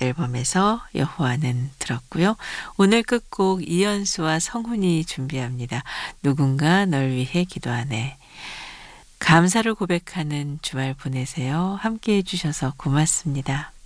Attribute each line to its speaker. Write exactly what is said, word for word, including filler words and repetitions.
Speaker 1: 앨범에서 여호와는 들었고요. 오늘 끝곡 이연수와 성훈이 준비합니다. 누군가 널 위해 기도하네. 감사를 고백하는 주말 보내세요. 함께해 주셔서 고맙습니다.